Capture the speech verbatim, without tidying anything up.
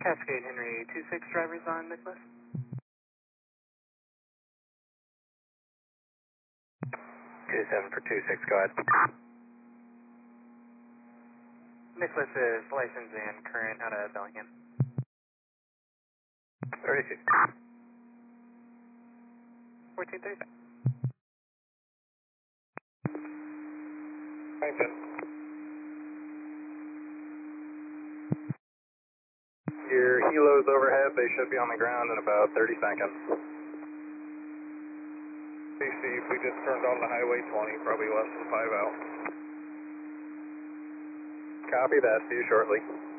Cascade Henry two six drivers on Nicholas. two seven for two six, go ahead. Nicholas is licensed and current out of Bellingham. thirty-two. fourteen thirty-five. Thanks, Ben. Your helos overhead, they should be on the ground in about thirty seconds. Hey Steve, we just turned on the Highway twenty, probably less than five out. Copy that, see you shortly.